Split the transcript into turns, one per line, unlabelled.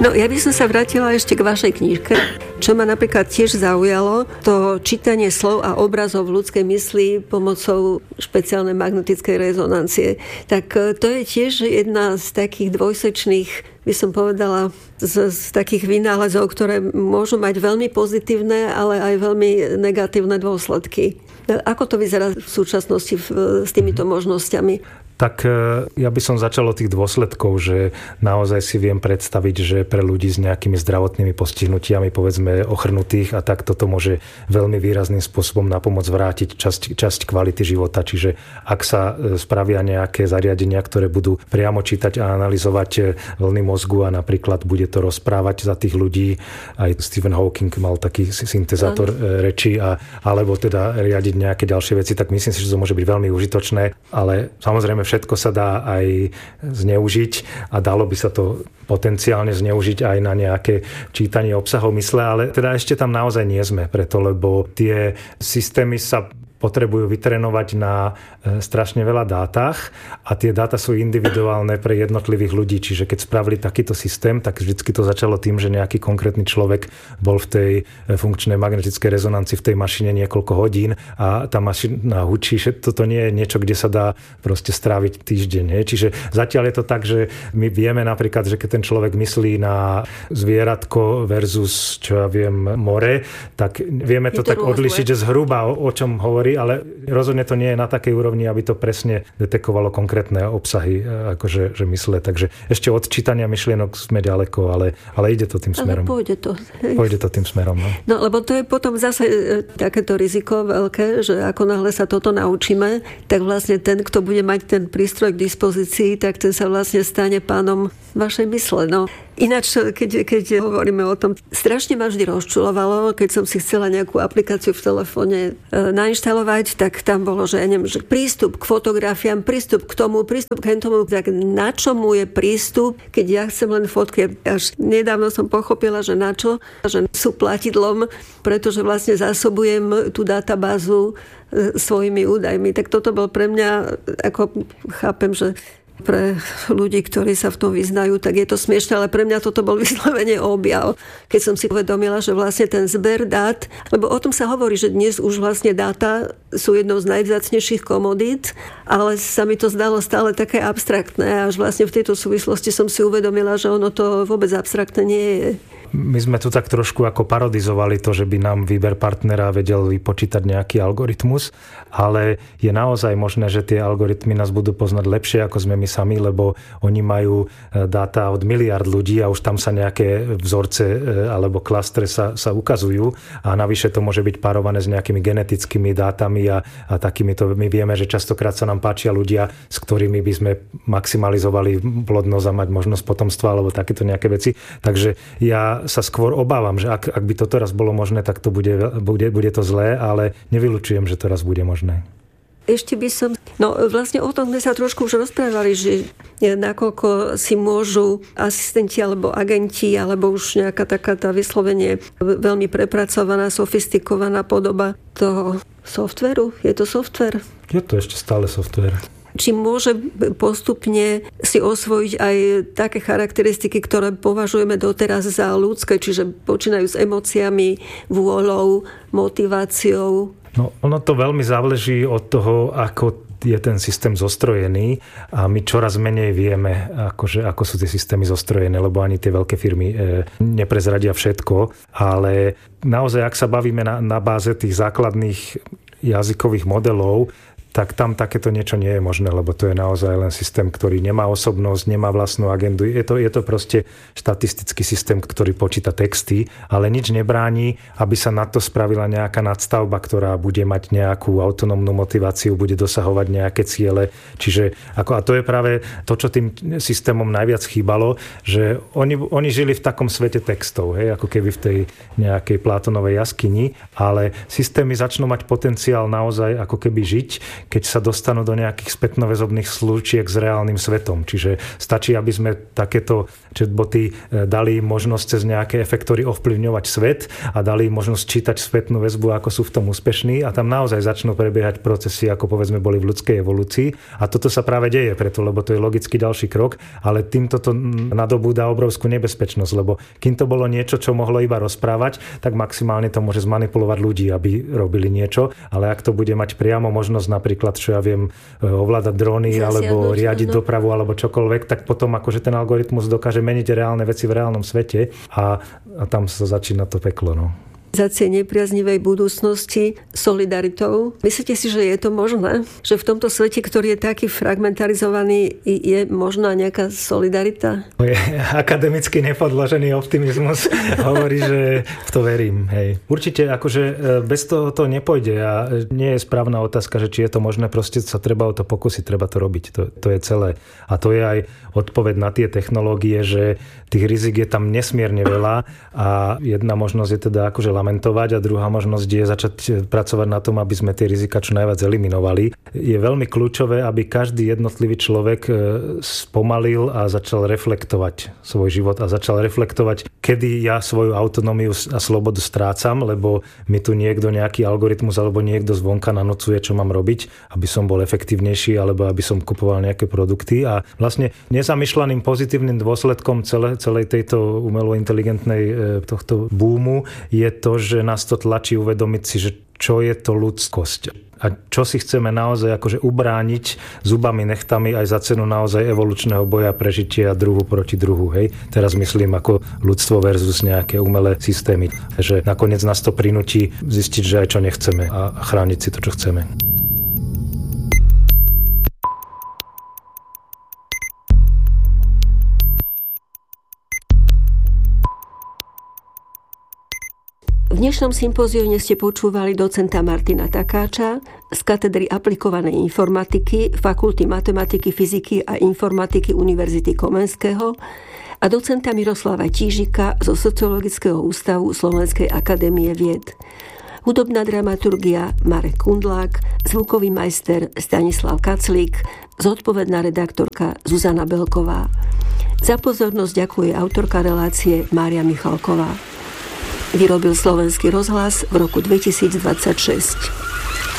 No, ja by som sa vrátila ešte k vašej knižke. Čo ma napríklad tiež zaujalo, to čítanie slov a obrazov v ľudskej mysli pomocou špeciálnej magnetickej rezonancie. Tak to je tiež jedna z takých dvojsečných, by som povedala, z takých vynálezov, ktoré môžu mať veľmi pozitívne, ale aj veľmi negatívne dôsledky. Ako to vyzerá v súčasnosti s týmito možnosťami?
Tak ja by som začal od tých dôsledkov, že naozaj si viem predstaviť, že pre ľudí s nejakými zdravotnými postihnutiami, povedzme ochrnutých a tak toto môže veľmi výrazným spôsobom napomôcť vrátiť časť kvality života. Čiže ak sa spravia nejaké zariadenia, ktoré budú priamo čítať a analyzovať vlny mozgu a napríklad bude to rozprávať za tých ľudí, aj Stephen Hawking mal taký syntezátor reči, alebo teda riadiť nejaké ďalšie veci, tak myslím si, že to môže byť veľmi užitočné, ale samozrejme všetko sa dá aj zneužiť a dalo by sa to potenciálne zneužiť aj na nejaké čítanie obsahov mysle, ale teda ešte tam naozaj nie sme preto, lebo tie systémy sa potrebujú vytrénovať na strašne veľa dátach a tie dáta sú individuálne pre jednotlivých ľudí. Čiže keď spravili takýto systém, tak vždycky to začalo tým, že nejaký konkrétny človek bol v tej funkčnej magnetickej rezonancii v tej mašine niekoľko hodín a tá mašina hučí. Toto nie je niečo, kde sa dá proste stráviť týždeň. Čiže zatiaľ je to tak, že my vieme napríklad, že keď ten človek myslí na zvieratko versus, čo ja viem, more, tak vieme to tak odlišiť, že zhruba o čom hovorí, ale rozhodne to nie je na takej úrovni, aby to presne detekovalo konkrétne obsahy, akože že mysle. Takže ešte od čítania myšlienok sme ďaleko, ale ide to tým smerom.
Ale pôjde to.
Pôjde to tým smerom.
No, lebo to je potom zase takéto riziko veľké, že ako náhle sa toto naučíme, tak vlastne ten, kto bude mať ten prístroj k dispozícii, tak ten sa vlastne stane pánom vašej mysle. No. Ináč, keď hovoríme o tom, strašne ma vždy rozčulovalo, keď som si chcela nejakú aplikáciu v telefóne nainštalovať, tak tam bolo, že ja neviem, že prístup k fotografiám, prístup k tomu, prístup k tomu, tak na čomu je prístup, keď ja chcem len fotky. Až nedávno som pochopila, že na čo, že sú platidlom, pretože vlastne zásobujem tú databázu svojimi údajmi. Tak toto bol pre mňa, ako chápem, že pre ľudí, ktorí sa v tom vyznajú, tak je to smiešne, ale pre mňa toto bol vyslovene objav. Keď som si uvedomila, že vlastne ten zber dát, lebo o tom sa hovorí, že dnes už vlastne dáta sú jednou z najvzácnejších komodít, ale sa mi to zdalo stále také abstraktné, až vlastne v tejto súvislosti som si uvedomila, že ono to vôbec abstraktné nie je.
My sme tu tak trošku ako parodizovali to, že by nám výber partnera vedel vypočítať nejaký algoritmus, ale je naozaj možné, že tie algoritmy nás budú poznať lepšie, ako sme my sami, lebo oni majú dáta od miliard ľudí a už tam sa nejaké vzorce alebo klastre sa ukazujú a navyše to môže byť párované s nejakými genetickými dátami a takýmito. My vieme, že častokrát sa nám páčia ľudia, s ktorými by sme maximalizovali plodnosť a mať možnosť potomstva alebo takéto nejaké veci. Takže ja sa skôr obávam, že ak by to teraz bolo možné, tak to bude to zlé, ale nevylučujem, že to raz bude možné.
Ešte by som... No vlastne o tom sme sa trošku už rozprávali, že nakoľko si môžu asistenti alebo agenti, alebo už nejaká taká tá vyslovene veľmi prepracovaná, sofistikovaná podoba toho softvéru. Je to softvér?
Je to ešte stále softvér.
Či môže postupne si osvojiť aj také charakteristiky, ktoré považujeme doteraz za ľudské, čiže počínajú s emóciami, vôľou, motiváciou?
No, ono to veľmi záleží od toho, ako je ten systém zostrojený a my čoraz menej vieme, ako sú tie systémy zostrojené, lebo ani tie veľké firmy neprezradia všetko, ale naozaj, ak sa bavíme na báze tých základných jazykových modelov, tak tam takéto niečo nie je možné, lebo to je naozaj len systém, ktorý nemá osobnosť, nemá vlastnú agendu. Je to proste štatistický systém, ktorý počíta texty, ale nič nebráni, aby sa na to spravila nejaká nadstavba, ktorá bude mať nejakú autonómnu motiváciu, bude dosahovať nejaké ciele. Čiže a to je práve to, čo tým systémom najviac chýbalo, že oni žili v takom svete textov, hej, ako keby v tej nejakej Platónovej jaskyni, ale systémy začnú mať potenciál naozaj ako keby žiť, keď sa dostanú do nejakých spätnoväzobných slučiek s reálnym svetom. Čiže stačí, aby sme takéto chatboty dali im možnosť cez nejaké efektory ovplyvňovať svet a dali im možnosť čítať spätnú väzbu, ako sú v tom úspešní a tam naozaj začnú prebiehať procesy, ako povedzme boli v ľudskej evolúcii. A toto sa práve deje preto, lebo to je logický ďalší krok, ale týmto to nadobúda obrovskú nebezpečnosť, lebo kým to bolo niečo, čo mohlo iba rozprávať, tak maximálne to môže zmanipulovať ľudí, aby robili niečo, ale ak to bude mať priamo možnosť napríklad, čo ja viem, ovládať dróny alebo riadiť dopravu alebo čokoľvek, tak potom akože ten algoritmus dokáže meniť reálne veci v reálnom svete a tam sa začína to peklo. No.
Za nepriaznivej budúcnosti solidaritou. Myslíte si, že je to možné? Že v tomto svete, ktorý je taký fragmentarizovaný, je možná nejaká solidarita?
Je akademicky nepodložený optimizmus hovorí, že v to verím. Hej. Určite akože bez toho to nepôjde a nie je správna otázka, že či je to možné, proste sa treba o to pokúsiť, treba to robiť. To je celé. A to je aj odpoveď na tie technológie, že tých rizik je tam nesmierne veľa a jedna možnosť je teda akože lamentovať a druhá možnosť je začať pracovať na tom, aby sme tie rizika čo najviac eliminovali. Je veľmi kľúčové, aby každý jednotlivý človek spomalil a začal reflektovať svoj život a začal reflektovať, kedy ja svoju autonómiu a slobodu strácam, lebo mi tu niekto, nejaký algoritmus alebo niekto zvonka nanocuje, čo mám robiť, aby som bol efektívnejší alebo aby som kupoval nejaké produkty. A vlastne nezamýšľaným pozitívnym dôsledkom celej tejto umelo inteligentnej tohto boomu je to, že nás to tlačí uvedomiť si, že čo je to ľudskosť a čo si chceme naozaj akože ubrániť zubami, nechtami aj za cenu naozaj evolučného boja, prežitia druhu proti druhu. Hej? Teraz myslím ako ľudstvo versus nejaké umelé systémy. Že nakoniec nás to prinúti zistiť, že aj čo nechceme a chrániť si to, čo chceme.
V dnešnom sympóziu ste počúvali docenta Martina Takáča z katedry aplikovanej informatiky Fakulty matematiky, fyziky a informatiky Univerzity Komenského a docenta Miroslava Tížika zo Sociologického ústavu Slovenskej akadémie vied. Hudobná dramaturgia Marek Kundlák, zvukový majster Stanislav Kaclík, zodpovedná redaktorka Zuzana Belková. Za pozornosť ďakuje autorka relácie Mária Michalková. Vyrobil Slovenský rozhlas v roku 2026.